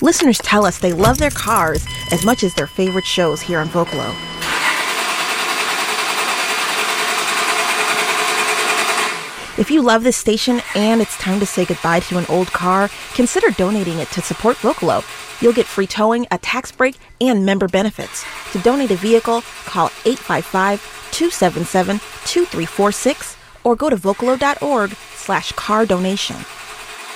Listeners tell us they love their cars as much as their favorite shows here on Vocalo. If you love this station and it's time to say goodbye to an old car, consider donating it to support Vocalo. You'll get free towing, a tax break, and member benefits. To donate a vehicle, call 855-277-2346 or go to vocalo.org/car donation.